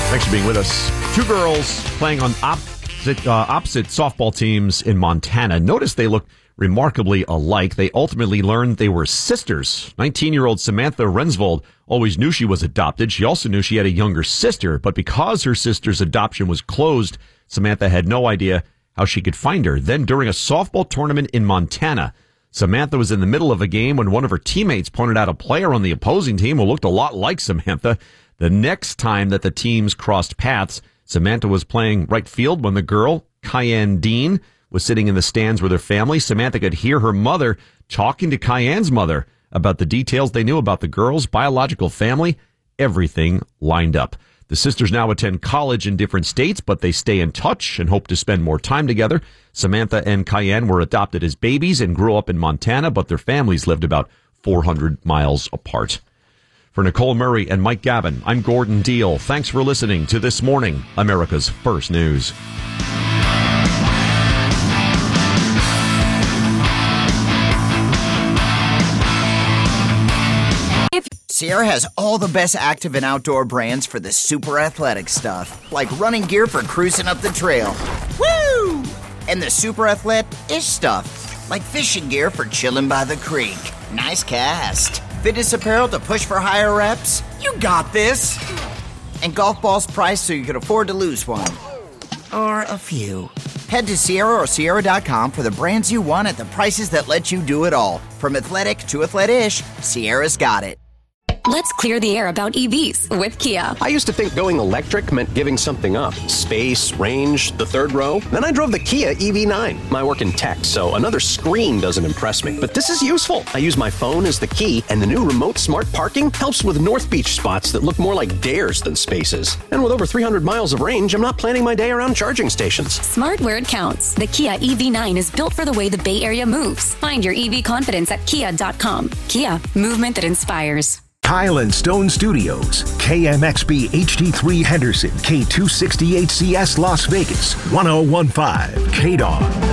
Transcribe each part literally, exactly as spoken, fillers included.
Thanks for being with us. Two girls playing on opposite, uh, opposite softball teams in Montana. Notice they look remarkably alike. They ultimately learned they were sisters. nineteen-year-old Samantha Rensvold always knew she was adopted. She also knew she had a younger sister, but because her sister's adoption was closed, Samantha had no idea how she could find her. Then during a softball tournament in Montana, Samantha was in the middle of a game when one of her teammates pointed out a player on the opposing team who looked a lot like Samantha. The next time that the teams crossed paths, Samantha was playing right field when the girl, Cayenne Dean, was sitting in the stands with her family. Samantha could hear her mother talking to Cayenne's mother about the details they knew about the girl's biological family. Everything lined up. The sisters now attend college in different states, but they stay in touch and hope to spend more time together. Samantha and Cayenne were adopted as babies and grew up in Montana, but their families lived about four hundred miles apart. For Nicole Murray and Mike Gavin, I'm Gordon Deal. Thanks for listening to This Morning, America's First News. Sierra has all the best active and outdoor brands for the super athletic stuff, like running gear for cruising up the trail. Woo! And the super athletic-ish stuff, like fishing gear for chilling by the creek. Nice cast. Fitness apparel to push for higher reps. You got this. And golf balls priced so you can afford to lose one. Or a few. Head to Sierra or Sierra dot com for the brands you want at the prices that let you do it all. From athletic to athletic-ish, Sierra's got it. Let's clear the air about E Vs with Kia. I used to think going electric meant giving something up. Space, range, the third row. Then I drove the Kia E V nine. I work in tech, so another screen doesn't impress me. But this is useful. I use my phone as the key, and the new remote smart parking helps with North Beach spots that look more like dares than spaces. And with over three hundred miles of range, I'm not planning my day around charging stations. Smart where it counts. The Kia E V nine is built for the way the Bay Area moves. Find your E V confidence at kia dot com. Kia, movement that inspires. Kyle and Stone Studios, K M X B H D three Henderson, K two sixty-eight C S Las Vegas, one oh one point five K D O G.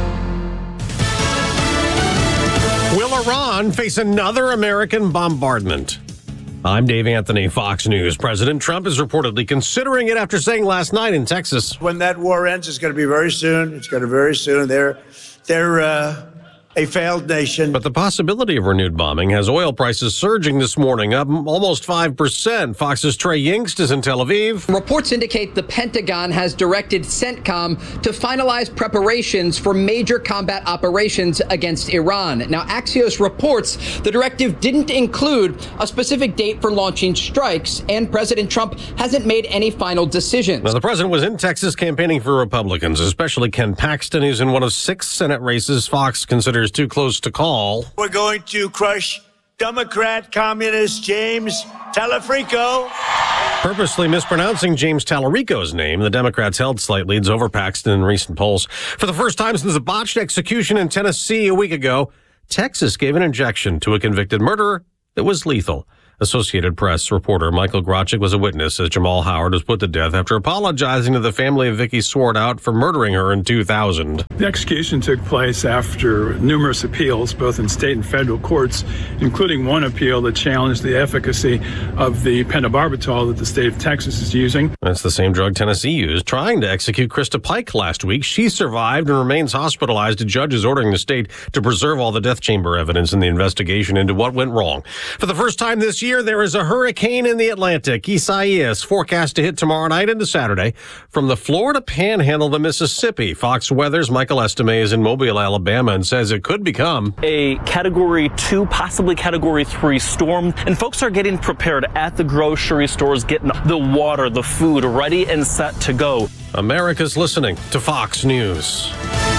Will Iran face another American bombardment? I'm Dave Anthony, Fox News. President Trump is reportedly considering it after saying last night in Texas, when that war ends, it's going to be very soon. It's going to be very soon. They're, they're, uh, a failed nation. But the possibility of renewed bombing has oil prices surging this morning, up almost five percent. Fox's Trey Yingst is in Tel Aviv. Reports indicate the Pentagon has directed CENTCOM to finalize preparations for major combat operations against Iran. Now, Axios reports the directive didn't include a specific date for launching strikes, and President Trump hasn't made any final decisions. Now, the president was in Texas campaigning for Republicans, especially Ken Paxton, who's in one of six Senate races Fox considers too close to call. We're going to crush Democrat communist James Talarico. Purposely mispronouncing James Talarico's name, the Democrats held slight leads over Paxton in recent polls. For the first time since a botched execution in Tennessee a week ago, Texas gave an injection to a convicted murderer that was lethal. Associated Press reporter Michael Grochik was a witness as Jamal Howard was put to death after apologizing to the family of Vicky Swartout for murdering her in two thousand. The execution took place after numerous appeals, both in state and federal courts, including one appeal that challenged the efficacy of the pentobarbital that the state of Texas is using. That's the same drug Tennessee used trying to execute Krista Pike last week. She survived and remains hospitalized. A judge is ordering the state to preserve all the death chamber evidence in the investigation into what went wrong. For the first time this year, there is a hurricane in the Atlantic. Isaias forecast to hit tomorrow night into Saturday from the Florida Panhandle to Mississippi. Fox Weather's Michael Estime is in Mobile, Alabama, and says it could become a Category two, possibly Category three storm. And folks are getting prepared at the grocery stores, getting the water, the food ready and set to go. America's listening to Fox News.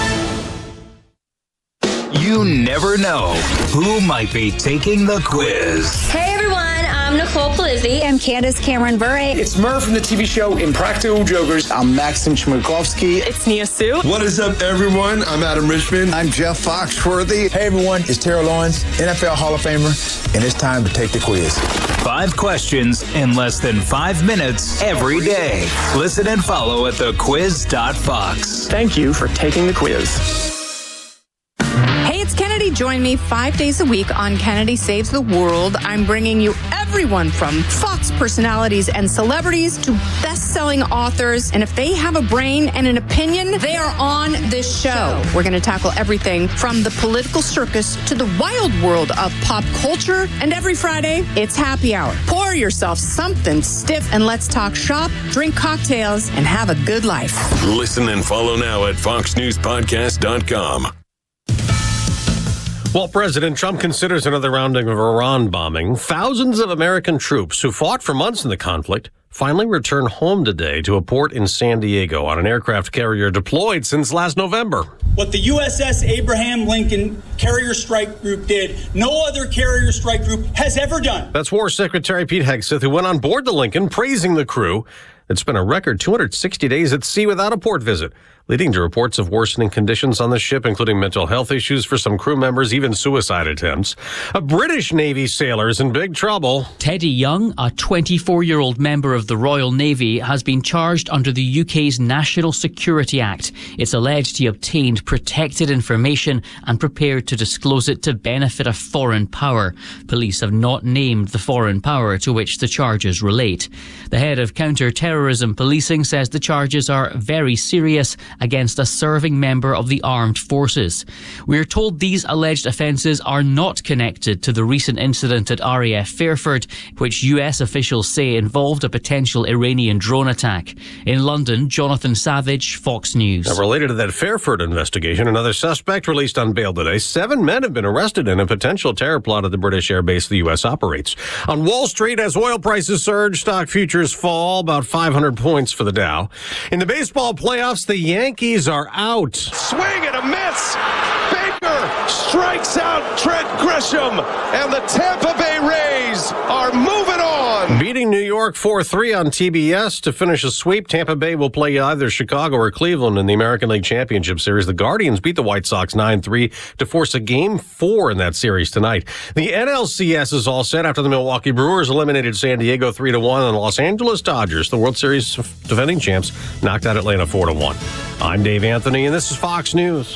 You never know who might be taking the quiz. Hey everyone, I'm Nicole Palizzi. I'm Candace Cameron Bure. It's Murph from the T V show Impractical Jokers. I'm Maxim Chmerkovsky. It's Nia Sue. What is up, everyone? I'm Adam Richmond. I'm Jeff Foxworthy. Hey everyone, it's Terrell Owens, N F L Hall of Famer, and it's time to take the quiz. Five questions in less than five minutes every day. Listen and follow at the quiz dot fox. Thank you for taking the quiz. Hey, it's Kennedy. Join me five days a week on Kennedy Saves the World. I'm bringing you every everyone from Fox personalities and celebrities to best-selling authors. And if they have a brain and an opinion, they are on this show. We're going to tackle everything from the political circus to the wild world of pop culture. And every Friday, it's happy hour. Pour yourself something stiff and let's talk shop, drink cocktails, and have a good life. Listen and follow now at fox news podcast dot com. While President Trump considers another round of Iran bombing, thousands of American troops who fought for months in the conflict finally returned home today to a port in San Diego on an aircraft carrier deployed since last November. What the U S S Abraham Lincoln Carrier Strike Group did, no other carrier strike group has ever done. That's War Secretary Pete Hegseth, who went on board the Lincoln praising the crew. It's spent a record two hundred sixty days at sea without a port visit, leading to reports of worsening conditions on the ship, including mental health issues for some crew members, even suicide attempts. A British Navy sailor is in big trouble. Teddy Young, a twenty-four-year-old member of the Royal Navy, has been charged under the U K's National Security Act. It's alleged he obtained protected information and prepared to disclose it to benefit a foreign power. Police have not named the foreign power to which the charges relate. The head of counter-terrorism policing says the charges are very serious against a serving member of the armed forces. We are told these alleged offences are not connected to the recent incident at R A F Fairford, which U S officials say involved a potential Iranian drone attack. In London, Jonathan Savage, Fox News. Now, related to that Fairford investigation, another suspect released on bail today. Seven men have been arrested in a potential terror plot at the British airbase the U S operates. On Wall Street, as oil prices surge, stock futures fall about five hundred points for the Dow. In the baseball playoffs, the Yankees are out. Swing and a miss. Baker strikes out Trent Grisham, and the Tampa Bay Rays are moving on. Beating New York four three on T B S to finish a sweep. Tampa Bay will play either Chicago or Cleveland in the American League Championship Series. The Guardians beat the White Sox nine three to force a game four in that series tonight. The N L C S is all set after the Milwaukee Brewers eliminated San Diego three to one, and the Los Angeles Dodgers, the World Series defending champs, knocked out Atlanta four to one. I'm Dave Anthony, and this is Fox News.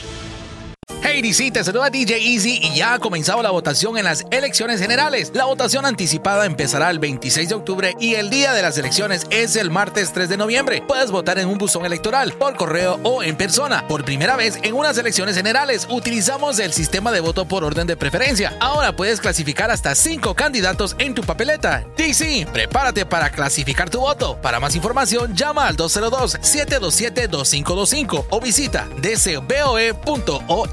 Hey D C, te saluda D J Easy y ya ha comenzado la votación en las elecciones generales. La votación anticipada empezará el veintiséis de octubre y el día de las elecciones es el martes tres de noviembre. Puedes votar en un buzón electoral, por correo o en persona. Por primera vez en unas elecciones generales utilizamos el sistema de voto por orden de preferencia. Ahora puedes clasificar hasta cinco candidatos en tu papeleta. D C, prepárate para clasificar tu voto. Para más información, llama al dos cero dos, siete dos siete, dos cinco dos cinco o visita d c b o e punto org.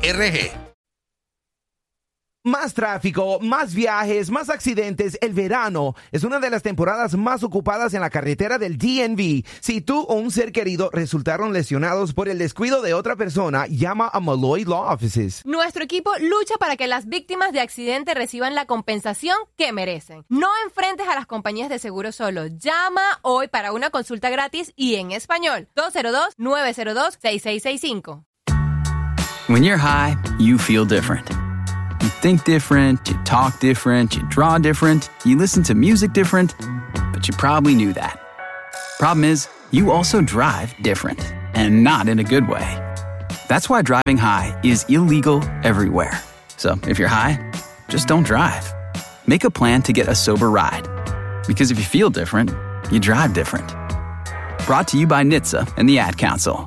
Más tráfico, más viajes, más accidentes. El verano es una de las temporadas más ocupadas en la carretera del D M V. Si tú o un ser querido resultaron lesionados por el descuido de otra persona, llama a Malloy Law Offices. Nuestro equipo lucha para que las víctimas de accidente reciban la compensación que merecen. No enfrentes a las compañías de seguro solo. Llama hoy para una consulta gratis y en español. dos cero dos, nueve cero dos, seis seis seis cinco. When you're high, you feel different. You think different, you talk different, you draw different, you listen to music different, but you probably knew that. Problem is, you also drive different, and not in a good way. That's why driving high is illegal everywhere. So if you're high, just don't drive. Make a plan to get a sober ride. Because if you feel different, you drive different. Brought to you by N H T S A and the Ad Council.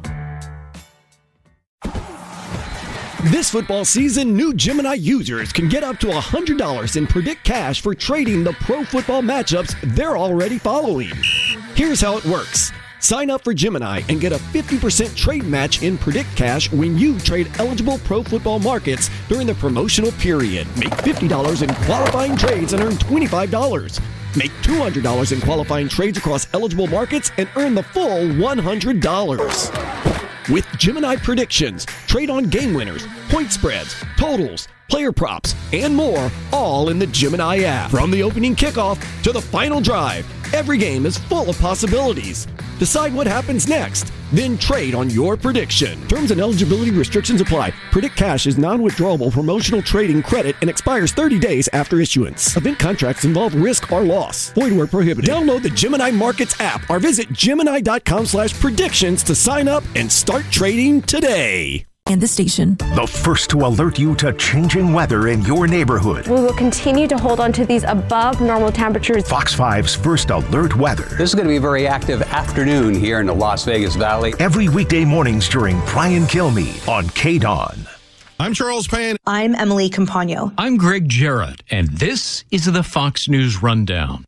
This football season, new Gemini users can get up to one hundred dollars in Predict Cash for trading the pro football matchups they're already following. Here's how it works. Sign up for Gemini and get a fifty percent trade match in Predict Cash when you trade eligible pro football markets during the promotional period. Make fifty dollars in qualifying trades and earn twenty-five dollars. Make two hundred dollars in qualifying trades across eligible markets and earn the full one hundred dollars. With Gemini predictions, trade on game winners, point spreads, totals, player props, and more, all in the Gemini app. From the opening kickoff to the final drive, every game is full of possibilities. Decide what happens next, then trade on your prediction. Terms and eligibility restrictions apply. Predict Cash is non-withdrawable promotional trading credit and expires thirty days after issuance. Event contracts involve risk or loss. Void where prohibited. Download the Gemini Markets app or visit Gemini dot com slash predictions to sign up and start trading today. And the station. The first to alert you to changing weather in your neighborhood. We will continue to hold on to these above normal temperatures. Fox five's first alert weather. This is going to be a very active afternoon here in the Las Vegas Valley. Every weekday mornings during Brian Kilmeade on K D O N. I'm Charles Payne. I'm Emily Campagno. I'm Greg Jarrett, and this is the Fox News Rundown.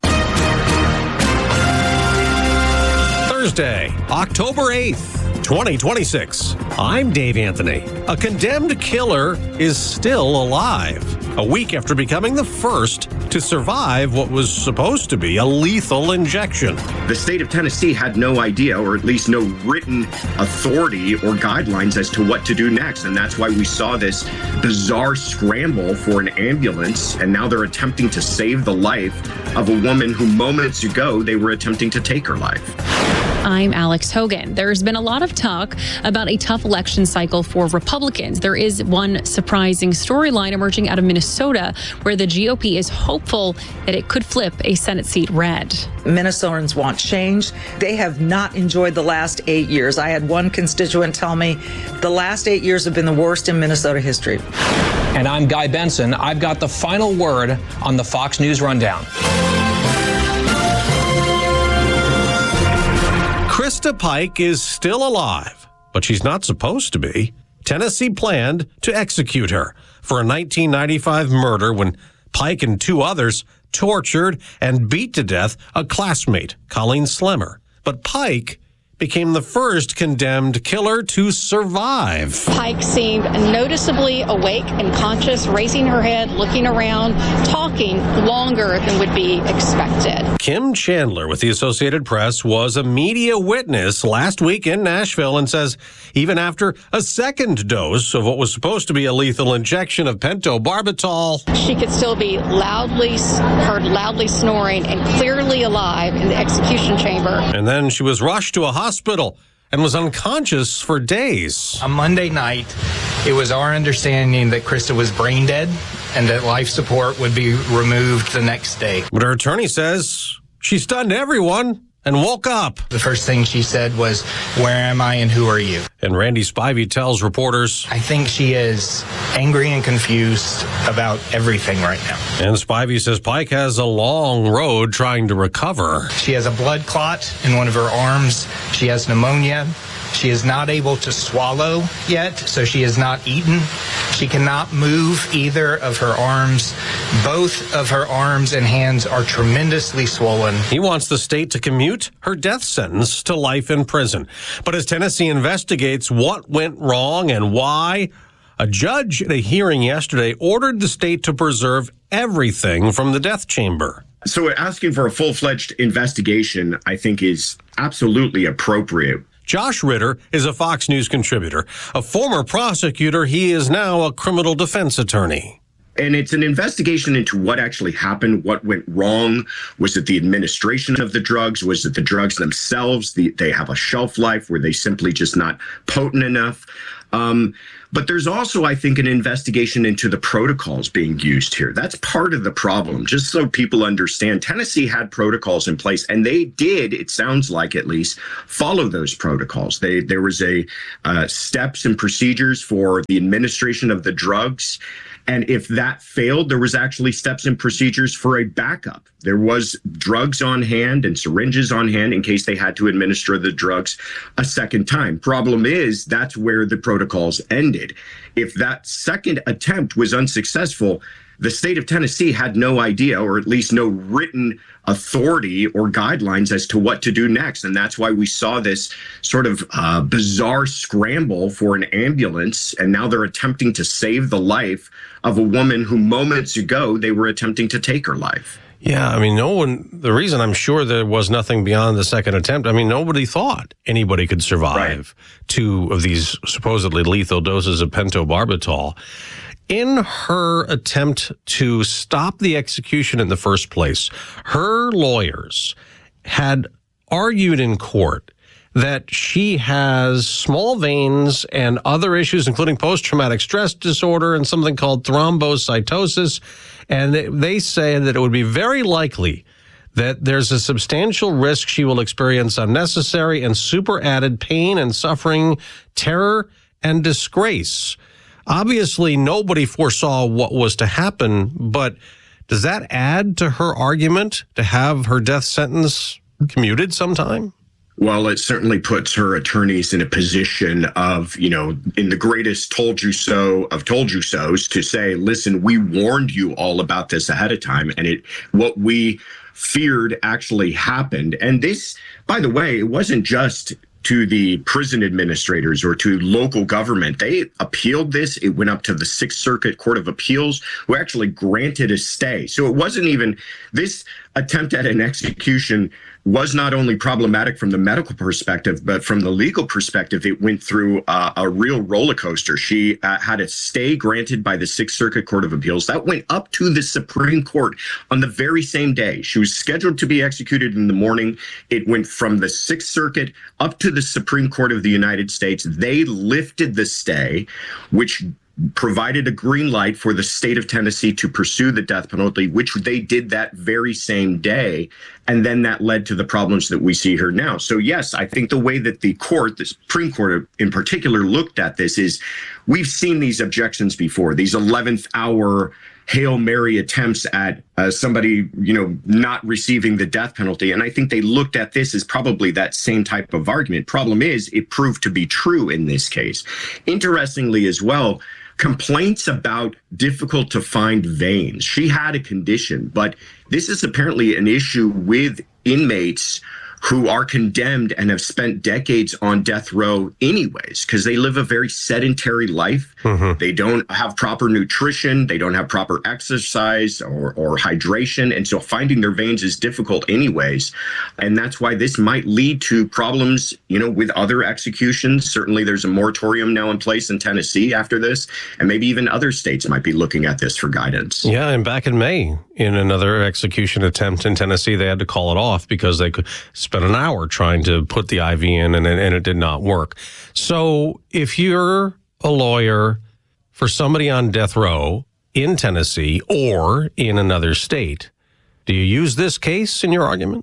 Thursday, October eighth. twenty twenty-six. I'm Dave Anthony. A condemned killer is still alive, a week after becoming the first to survive what was supposed to be a lethal injection. The state of Tennessee had no idea, or at least no written authority or guidelines as to what to do next. And that's why we saw this bizarre scramble for an ambulance. And now they're attempting to save the life of a woman who moments ago they were attempting to take her life. I'm Alex Hogan. There's been a lot of talk about a tough election cycle for Republicans. There is one surprising storyline emerging out of Minnesota where the G O P is hopeful that it could flip a Senate seat red. Minnesotans want change. They have not enjoyed the last eight years. I had one constituent tell me the last eight years have been the worst in Minnesota history. And I'm Guy Benson. I've got the final word on the Fox News Rundown. Krista Pike is still alive, but she's not supposed to be. Tennessee planned to execute her for a nineteen ninety-five murder when Pike and two others tortured and beat to death a classmate, Colleen Slemmer. But Pike became the first condemned killer to survive. Pike seemed noticeably awake and conscious, raising her head, looking around, talking longer than would be expected. Kim Chandler with the Associated Press was a media witness last week in Nashville and says even after a second dose of what was supposed to be a lethal injection of pentobarbital, she could still be loudly heard loudly snoring and clearly alive in the execution chamber. And then she was rushed to a hospital. hospital and was unconscious for days. On Monday night, it was our understanding that Krista was brain dead and that life support would be removed the next day. But her attorney says she stunned everyone and woke up. The first thing she said was, "Where am I and who are you?" And Randy Spivey tells reporters, "I think she is angry and confused about everything right now." And Spivey says Pike has a long road trying to recover. She has a blood clot in one of her arms. She has pneumonia. She is not able to swallow yet, so she has not eaten. She cannot move either of her arms. Both of her arms and hands are tremendously swollen. He wants the state to commute her death sentence to life in prison. But as Tennessee investigates what went wrong and why, a judge at a hearing yesterday ordered the state to preserve everything from the death chamber. So asking for a full-fledged investigation, I think, is absolutely appropriate. Josh Ritter is a Fox News contributor. A former prosecutor, he is now a criminal defense attorney. And it's an investigation into what actually happened, what went wrong. Was it the administration of the drugs? Was it the drugs themselves? The, they have a shelf life. Were they simply just not potent enough? Um, but there's also, I think, an investigation into the protocols being used here. That's part of the problem. Just so people understand, Tennessee had protocols in place, and they did, it sounds like at least, follow those protocols. They, there was a uh, steps and procedures for the administration of the drugs. And if that failed, there was actually steps and procedures for a backup. There was drugs on hand and syringes on hand in case they had to administer the drugs a second time. Problem is, that's where the protocols ended. If that second attempt was unsuccessful, the state of Tennessee had no idea, or at least no written authority or guidelines as to what to do next. And that's why we saw this sort of uh, bizarre scramble for an ambulance. And now they're attempting to save the life of a woman who moments ago they were attempting to take her life. Yeah, I mean, no one, the reason I'm sure there was nothing beyond the second attempt, I mean, nobody thought anybody could survive right. two of these supposedly lethal doses of pentobarbital. In her attempt to stop the execution in the first place, her lawyers had argued in court that she has small veins and other issues, including post-traumatic stress disorder and something called thrombocytosis. And they say that it would be very likely that there's a substantial risk she will experience unnecessary and super added pain and suffering, terror, and disgrace. Obviously, nobody foresaw what was to happen, but does that add to her argument to have her death sentence commuted sometime? Well, it certainly puts her attorneys in a position of, you know, in the greatest told you so of told you so's to say, listen, we warned you all about this ahead of time. And it what we feared actually happened. And this, by the way, it wasn't just to the prison administrators or to local government. They appealed this. It went up to the Sixth Circuit Court of Appeals, who actually granted a stay. So it wasn't even this attempt at an execution was not only problematic from the medical perspective, but from the legal perspective, it went through uh, a real roller coaster. She uh, had a stay granted by the Sixth Circuit Court of Appeals. That went up to the Supreme Court on the very same day. She was scheduled to be executed in the morning. It went from the Sixth Circuit up to the Supreme Court of the United States. They lifted the stay, which provided a green light for the state of Tennessee to pursue the death penalty, which they did that very same day. And then that led to the problems that we see here now. So, yes, I think the way that the court, the Supreme Court in particular, looked at this is we've seen these objections before, these eleventh hour Hail Mary attempts at uh, somebody, you know, not receiving the death penalty. And I think they looked at this as probably that same type of argument. Problem is, it proved to be true in this case. Interestingly as well, complaints about difficult to find veins. She had a condition, but this is apparently an issue with inmates who are condemned and have spent decades on death row anyways, because they live a very sedentary life. Mm-hmm. They don't have proper nutrition. They don't have proper exercise or, or hydration. And so finding their veins is difficult anyways. And that's why this might lead to problems, you know, with other executions. Certainly there's a moratorium now in place in Tennessee after this, and maybe even other states might be looking at this for guidance. Yeah, and back in May, in another execution attempt in Tennessee, they had to call it off because they could spend an hour trying to put the I V in and, and it did not work. So if you're a lawyer for somebody on death row in Tennessee or in another state, do you use this case in your argument?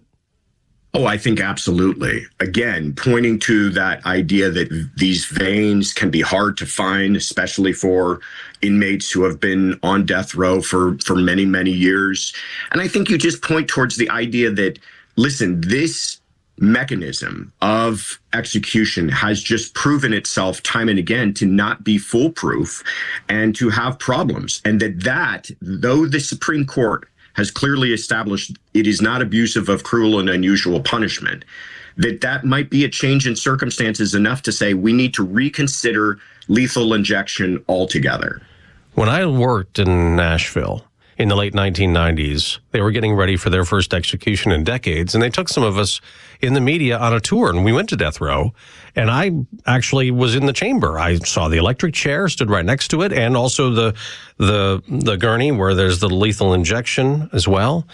Oh, I think absolutely. Again, pointing to that idea that these veins can be hard to find, especially for inmates who have been on death row for, for many, many years. And I think you just point towards the idea that, listen, this mechanism of execution has just proven itself time and again to not be foolproof and to have problems. And that that, though the Supreme Court has clearly established it is not abusive of cruel and unusual punishment, that that might be a change in circumstances enough to say we need to reconsider lethal injection altogether. When I worked in Nashville in the late nineteen nineties, they were getting ready for their first execution in decades, and they took some of us in the media on a tour, and we went to death row, and I actually was in the chamber. I saw the electric chair, stood right next to it, and also the the the gurney where there's the lethal injection as well,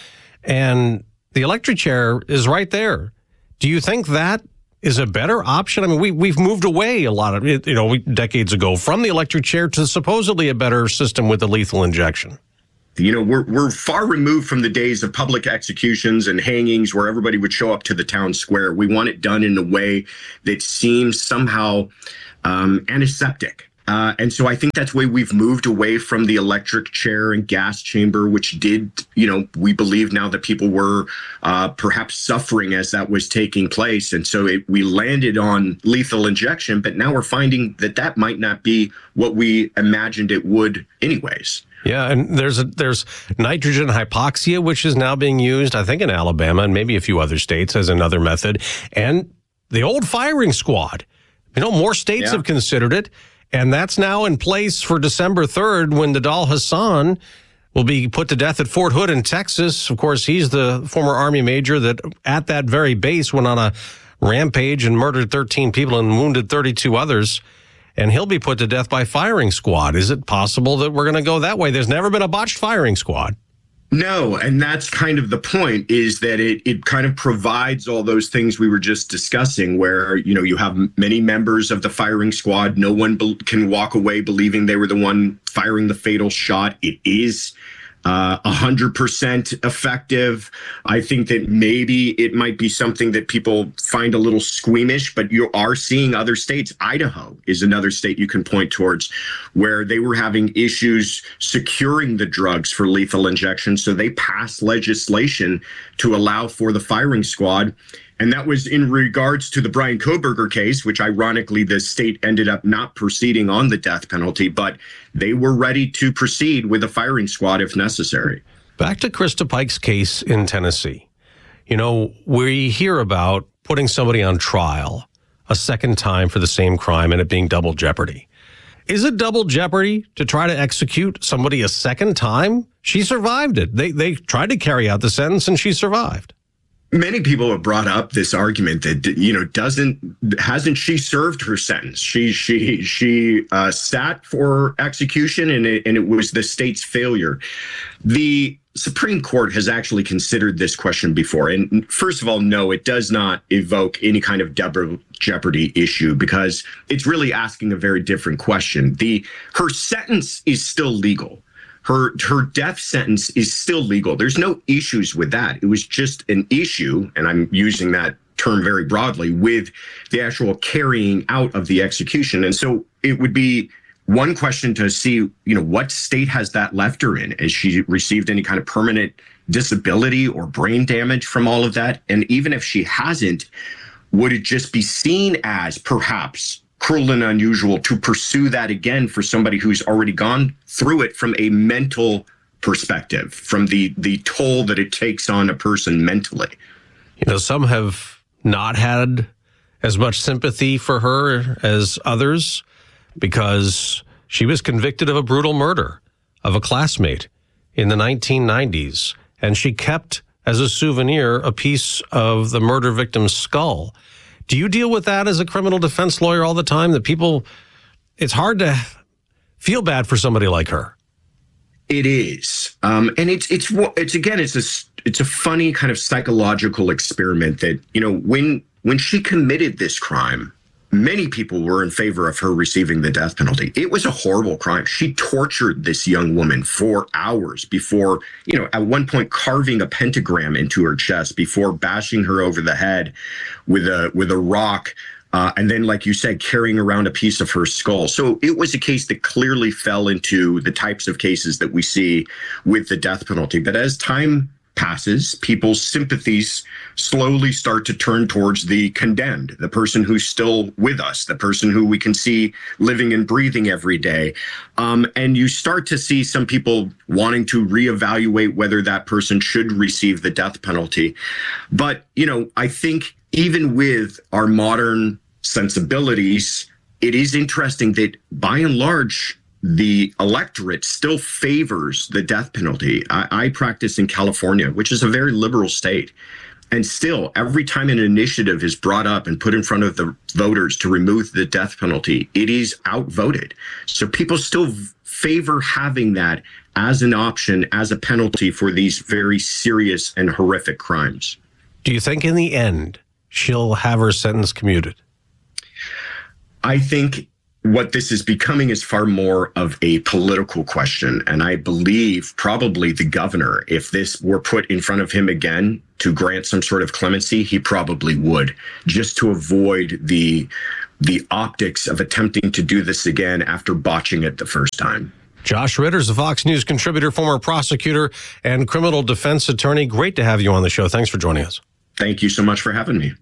and the electric chair is right there. Do you think that is a better option? I mean, we, we've moved away a lot of, you know, decades ago from the electric chair to supposedly a better system with the lethal injection. You know, we're we're far removed from the days of public executions and hangings where everybody would show up to the town square. We want it done in a way that seems somehow um, antiseptic. Uh, and so I think that's why we've moved away from the electric chair and gas chamber, which did, you know, we believe now that people were uh, perhaps suffering as that was taking place. And so it, we landed on lethal injection, but now we're finding that that might not be what we imagined it would anyways. Yeah, and there's a, there's nitrogen hypoxia, which is now being used, I think, in Alabama and maybe a few other states as another method. And the old firing squad, you know, more states yeah. have considered it. And that's now in place for December third when Nidal Hasan will be put to death at Fort Hood in Texas. Of course, he's the former Army major that at that very base went on a rampage and murdered thirteen people and wounded thirty-two others. And he'll be put to death by firing squad. Is it possible that we're going to go that way? There's never been a botched firing squad. No, and that's kind of the point, is that it it kind of provides all those things we were just discussing where, you know, you have many members of the firing squad. No one be- can walk away believing they were the one firing the fatal shot. It is uh, one hundred percent effective. I think that maybe it might be something that people find a little squeamish, but you are seeing other states. Idaho is another state you can point towards where they were having issues securing the drugs for lethal injection. So they passed legislation to allow for the firing squad. And that was in regards to the Bryan Kohberger case, which ironically the state ended up not proceeding on the death penalty, but they were ready to proceed with a firing squad if necessary. Back to Krista Pike's case in Tennessee. You know, we hear about putting somebody on trial a second time for the same crime and it being double jeopardy. Is it double jeopardy to try to execute somebody a second time? She survived it. They they tried to carry out the sentence and she survived. Many people have brought up this argument that, you know, doesn't, hasn't she served her sentence? She, she, she uh, sat for execution and it, and it was the state's failure. The Supreme Court has actually considered this question before. And first of all, no, it does not evoke any kind of double jeopardy issue because it's really asking a very different question. The, her sentence is still legal. Her her death sentence is still legal. There's no issues with that. It was just an issue, and I'm using that term very broadly, with the actual carrying out of the execution. And so it would be one question to see, you know, what state has that left her in? Has she received any kind of permanent disability or brain damage from all of that? And even if she hasn't, would it just be seen as perhaps cruel and unusual to pursue that again for somebody who's already gone through it from a mental perspective, from the the toll that it takes on a person mentally? You know, some have not had as much sympathy for her as others because she was convicted of a brutal murder of a classmate in the nineteen nineties, and she kept as a souvenir a piece of the murder victim's skull. Do you deal with that as a criminal defense lawyer all the time, that people, it's hard to feel bad for somebody like her? It is. Um, and it's, it's, it's, again, it's a, it's a funny kind of psychological experiment that, you know, when, when she committed this crime, many people were in favor of her receiving the death penalty. It was a horrible crime. She tortured this young woman for hours before, you know, at one point carving a pentagram into her chest before bashing her over the head with a with a rock. Uh, and then, like you said, carrying around a piece of her skull. So it was a case that clearly fell into the types of cases that we see with the death penalty. But as time passes, people's sympathies slowly start to turn towards the condemned, the person who's still with us, the person who we can see living and breathing every day. Um, and you start to see some people wanting to reevaluate whether that person should receive the death penalty. But, you know, I think even with our modern sensibilities, it is interesting that by and large, the electorate still favors the death penalty. I, I practice in California, which is a very liberal state. And still, every time an initiative is brought up and put in front of the voters to remove the death penalty, it is outvoted. So people still favor having that as an option, as a penalty for these very serious and horrific crimes. Do you think in the end she'll have her sentence commuted? I think what this is becoming is far more of a political question. And I believe probably the governor, if this were put in front of him again to grant some sort of clemency, he probably would, just to avoid the the optics of attempting to do this again after botching it the first time. Josh Ritter's a Fox News contributor, former prosecutor and criminal defense attorney. Great to have you on the show. Thanks for joining us. Thank you so much for having me.